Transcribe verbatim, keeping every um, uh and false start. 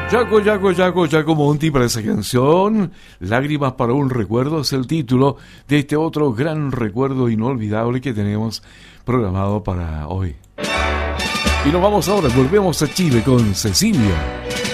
Yaco, Yaco, Yaco, Yaco Monti para esa canción. Lágrimas para un recuerdo es el título de este otro gran recuerdo inolvidable que tenemos programado para hoy. Y nos vamos ahora, volvemos a Chile con Cecilia.